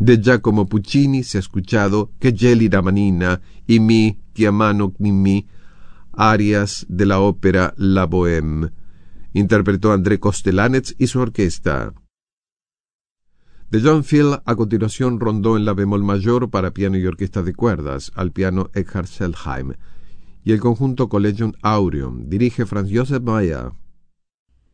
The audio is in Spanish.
De Giacomo Puccini se ha escuchado Che gelida manina y mi chiamano mi, arias de la ópera La Bohème. Interpretó André Kostelanetz y su orquesta. De John Field, a continuación, rondó en la bemol mayor para piano y orquesta de cuerdas, al piano Eckhard Selheim, y el conjunto Collegium Aureum, dirige Franz Josef Mayer.